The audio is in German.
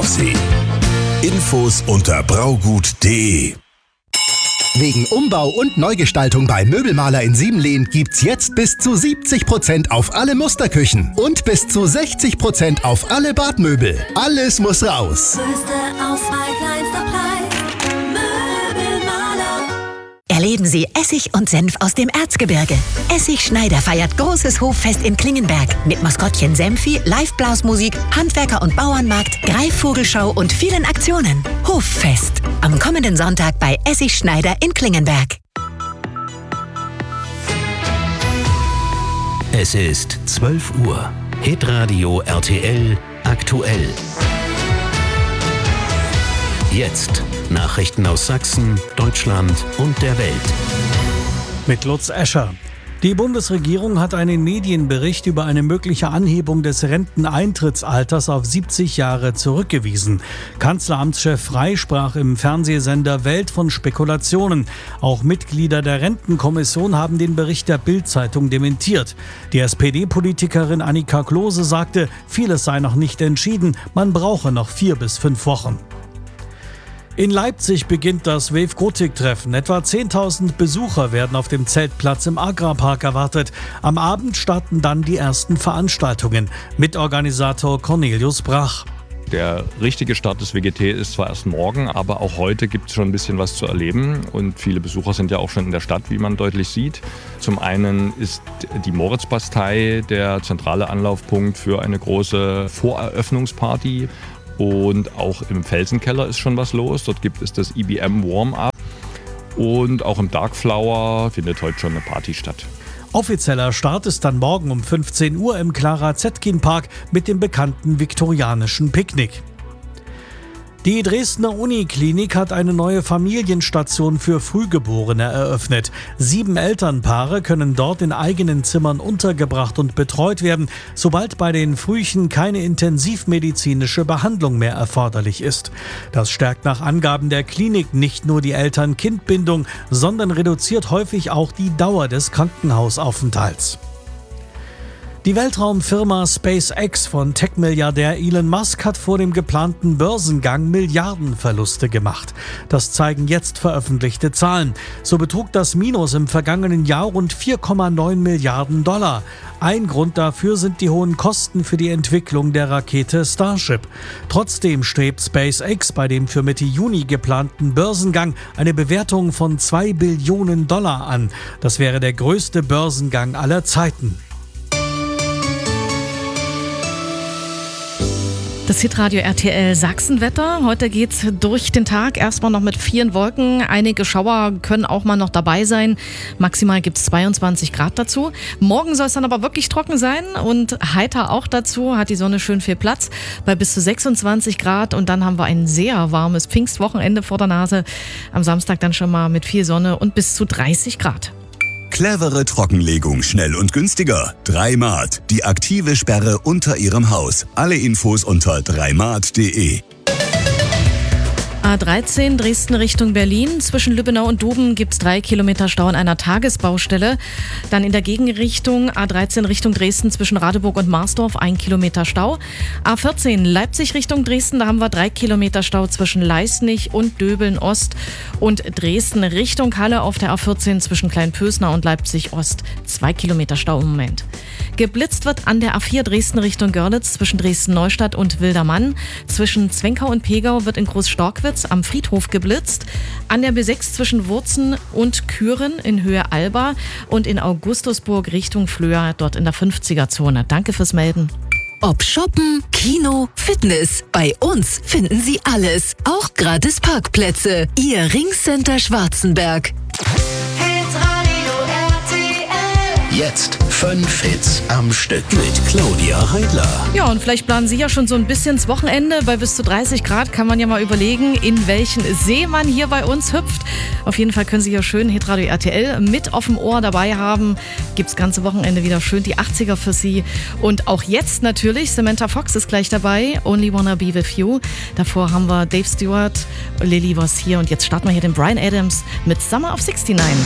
Stausee. Infos unter braugut.de. Wegen Umbau und Neugestaltung bei Möbelmaler in Siebenlehn gibt's jetzt bis zu 70% auf alle Musterküchen und bis zu 60% auf alle Badmöbel. Alles muss raus. Größte Auswahl, kleinster Preis. Möbelmaler. Erleben Sie Essig und Senf aus dem Erzgebirge. Essig Schneider feiert großes Hoffest in Klingenberg mit Maskottchen Senfi, Live-Blasmusik, Handwerker- und Bauernmarkt, Greifvogelschau und vielen Aktionen. Hoffest. Am kommenden Sonntag bei Essig Schneider in Klingenberg. Es ist 12 Uhr. Hitradio RTL aktuell. Jetzt Nachrichten aus Sachsen, Deutschland und der Welt. Mit Lutz Escher. Die Bundesregierung hat einen Medienbericht über eine mögliche Anhebung des Renteneintrittsalters auf 70 Jahre zurückgewiesen. Kanzleramtschef Frey sprach im Fernsehsender Welt von Spekulationen. Auch Mitglieder der Rentenkommission haben den Bericht der Bild-Zeitung dementiert. Die SPD-Politikerin Annika Klose sagte, vieles sei noch nicht entschieden, man brauche noch 4 bis 5 Wochen. In Leipzig beginnt das Wave Gothic-Treffen. Etwa 10.000 Besucher werden auf dem Zeltplatz im Agrarpark erwartet. Am Abend starten dann die ersten Veranstaltungen. Mitorganisator Cornelius Brach. Der richtige Start des WGT ist zwar erst morgen, aber auch heute gibt es schon ein bisschen was zu erleben. Und viele Besucher sind ja auch schon in der Stadt, wie man deutlich sieht. Zum einen ist die Moritzbastei der zentrale Anlaufpunkt für eine große Voreröffnungsparty. Und auch im Felsenkeller ist schon was los. Dort gibt es das IBM Warm-Up. Und auch im Darkflower findet heute schon eine Party statt. Offizieller Start ist dann morgen um 15 Uhr im Clara Zetkin Park mit dem bekannten viktorianischen Picknick. Die Dresdner Uniklinik hat eine neue Familienstation für Frühgeborene eröffnet. 7 Elternpaare können dort in eigenen Zimmern untergebracht und betreut werden, sobald bei den Frühchen keine intensivmedizinische Behandlung mehr erforderlich ist. Das stärkt nach Angaben der Klinik nicht nur die Eltern-Kind-Bindung, sondern reduziert häufig auch die Dauer des Krankenhausaufenthalts. Die Weltraumfirma SpaceX von Tech-Milliardär Elon Musk hat vor dem geplanten Börsengang Milliardenverluste gemacht. Das zeigen jetzt veröffentlichte Zahlen. So betrug das Minus im vergangenen Jahr rund 4,9 Milliarden $. Ein Grund dafür sind die hohen Kosten für die Entwicklung der Rakete Starship. Trotzdem strebt SpaceX bei dem für Mitte Juni geplanten Börsengang eine Bewertung von $2 Billionen an. Das wäre der größte Börsengang aller Zeiten. Das Hitradio RTL Sachsenwetter. Heute geht's durch den Tag erstmal noch mit vielen Wolken. Einige Schauer können auch mal noch dabei sein. Maximal gibt's 22 Grad dazu. Morgen soll es dann aber wirklich trocken sein und heiter auch dazu. Hat die Sonne schön viel Platz bei bis zu 26 Grad. Und dann haben wir ein sehr warmes Pfingstwochenende vor der Nase. Am Samstag dann schon mal mit viel Sonne und bis zu 30 Grad. Clevere Trockenlegung, schnell und günstiger. 3Mart, die aktive Sperre unter Ihrem Haus. Alle Infos unter 3mart.de. A13 Dresden Richtung Berlin. Zwischen Lübbenau und Duben gibt es 3 Kilometer Stau an einer Tagesbaustelle. Dann in der Gegenrichtung A13 Richtung Dresden zwischen Radeburg und Marsdorf 1 Kilometer Stau. A14 Leipzig Richtung Dresden, da haben wir 3 Kilometer Stau zwischen Leisnig und Döbeln Ost. Und Dresden Richtung Halle auf der A14 zwischen Kleinpösner und Leipzig Ost 2 Kilometer Stau im Moment. Geblitzt wird an der A4 Dresden Richtung Görlitz zwischen Dresden-Neustadt und Wildermann. Zwischen Zwenkau und Pegau wird in Groß-Storkwitz am Friedhof geblitzt. An der B6 zwischen Wurzen und Küren in Höhe Alba und in Augustusburg Richtung Flöa, dort in der 50er-Zone. Danke fürs Melden. Ob Shoppen, Kino, Fitness. Bei uns finden Sie alles. Auch gratis Parkplätze. Ihr Ringcenter Schwarzenberg. Jetzt 5 Hits am Stück mit Claudia Heidler. Ja, und vielleicht planen Sie ja schon so ein bisschen ins Wochenende. Bei bis zu 30 Grad kann man ja mal überlegen, in welchen See man hier bei uns hüpft. Auf jeden Fall können Sie ja schön Hitradio RTL mit auf dem Ohr dabei haben. Gibt's ganze Wochenende wieder schön die 80er für Sie. Und auch jetzt natürlich, Samantha Fox ist gleich dabei. Only Wanna Be With You. Davor haben wir Dave Stewart, Lily Was Here. Und jetzt starten wir hier den Bryan Adams mit Summer of 69.